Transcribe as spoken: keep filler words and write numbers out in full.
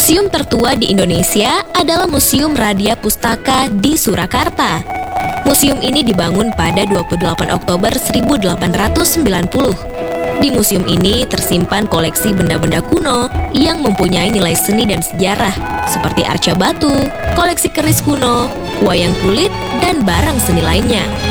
Museum tertua di Indonesia adalah Museum Radia Pustaka di Surakarta. Museum ini dibangun pada dua puluh delapan Oktober seribu delapan ratus sembilan puluh. Di museum ini tersimpan koleksi benda-benda kuno yang mempunyai nilai seni dan sejarah, seperti arca batu, koleksi keris kuno, wayang kulit, dan barang seni lainnya.